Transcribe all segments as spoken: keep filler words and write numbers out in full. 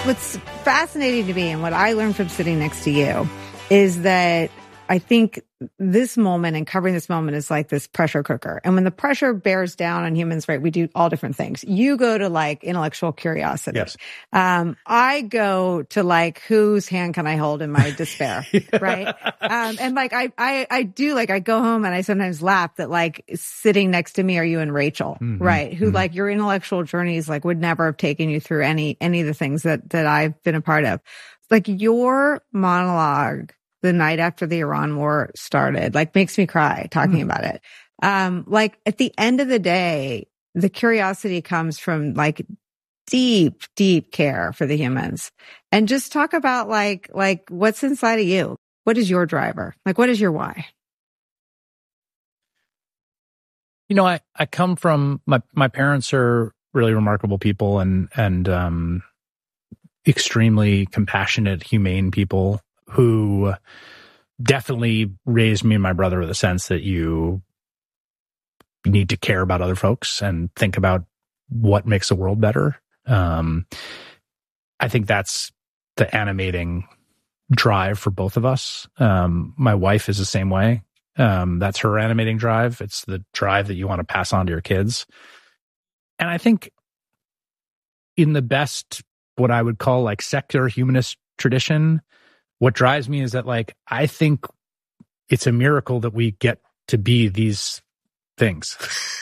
what's fascinating to me and what I learned from sitting next to you is that I think this moment and covering this moment is like this pressure cooker. And when the pressure bears down on humans, right, we do all different things. You go to like intellectual curiosity. Yes. Um, I go to like, whose hand can I hold in my despair? Right. Um, and like, I, I, I do like, I go home and I sometimes laugh that like sitting next to me are you and Rachel, mm-hmm. right? Who mm-hmm. like your intellectual journeys like would never have taken you through any, any of the things that, that I've been a part of. Like your monologue the night after the Iran war started, like makes me cry talking mm-hmm. about it. Um, like at the end of the day, the curiosity comes from like deep, deep care for the humans. And just talk about like, like what's inside of you. What is your driver? Like, what is your why? You know, I, I come from, my, my parents are really remarkable people and, and, um, extremely compassionate, humane people who definitely raised me and my brother with a sense that you need to care about other folks and think about what makes the world better. Um, I think that's the animating drive for both of us. Um, my wife is the same way. Um, that's her animating drive. It's the drive that you want to pass on to your kids. And I think in the best, what I would call like secular humanist tradition, what drives me is that, like, I think it's a miracle that we get to be these things.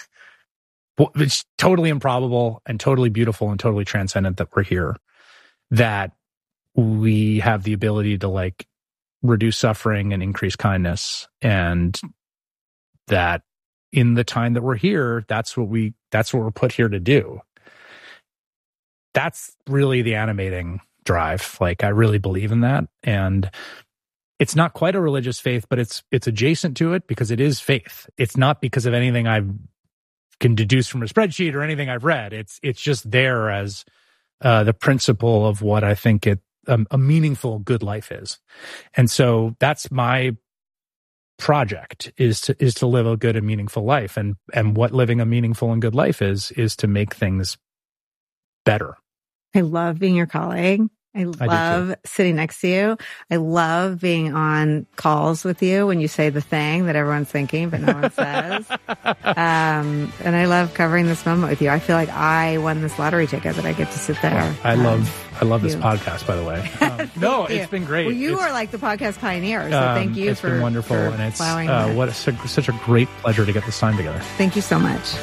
It's totally improbable and totally beautiful and totally transcendent that we're here. That we have the ability to, like, reduce suffering and increase kindness. And that in the time that we're here, that's what we, that's what we're put here to do. That's really the animating drive. Like, I really believe in that. And it's not quite a religious faith, but it's it's adjacent to it because it is faith. It's not because of anything I can deduce from a spreadsheet or anything I've read. It's it's just there as uh, the principle of what I think it um, a meaningful, good life is. And so that's my project, is to is to live a good and meaningful life. And and what living a meaningful and good life is is to make things better. I love being your colleague. I love I sitting next to you. I love being on calls with you when you say the thing that everyone's thinking, but no one says. Um, and I love covering this moment with you. I feel like I won this lottery ticket that I get to sit there. Well, I um, love, I love this you. podcast, by the way. Um, no, it's been great. Well, you it's, are like the podcast pioneer, so um, thank you it's for been wonderful, for and it's uh, what a, such a great pleasure to get this time together. Thank you so much.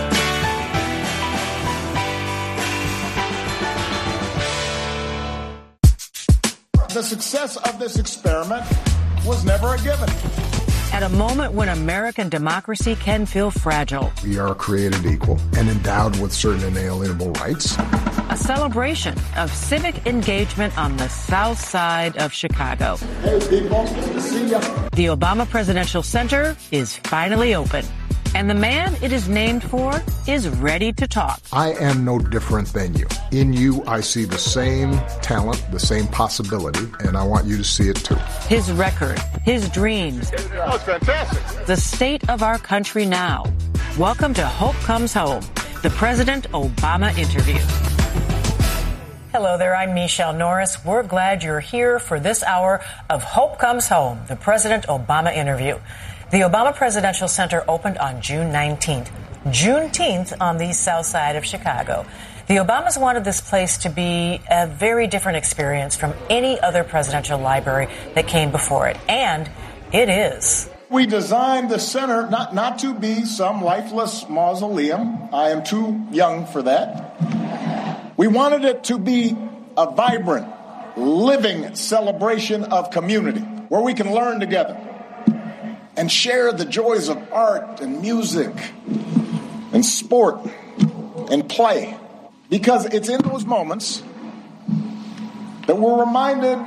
The success of this experiment was never a given. At a moment when American democracy can feel fragile. We are created equal and endowed with certain inalienable rights. A celebration of civic engagement on the south side of Chicago. Hey, people, good to see you. The Obama Presidential Center is finally open. And the man it is named for is ready to talk. I am no different than you. In you, I see the same talent, the same possibility, and I want you to see it too. His record, his dreams. Oh, it's fantastic. The state of our country now. Welcome to Hope Comes Home, the President Obama interview. Hello there, I'm Michelle Norris. We're glad you're here for this hour of Hope Comes Home, the President Obama interview. The Obama Presidential Center opened on June nineteenth, Juneteenth on the south side of Chicago. The Obamas wanted this place to be a very different experience from any other presidential library that came before it, and it is. We designed the center not, not to be some lifeless mausoleum. I am too young for that. We wanted it to be a vibrant, living celebration of community where we can learn together and share the joys of art and music and sport and play. Because it's in those moments that we're reminded